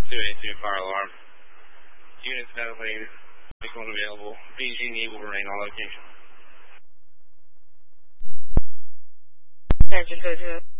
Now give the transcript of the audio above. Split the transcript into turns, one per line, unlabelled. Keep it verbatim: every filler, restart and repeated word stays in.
two eighty-two fire alarm. Units notifying vehicle available. B G and E will remain on location.
Engine two two.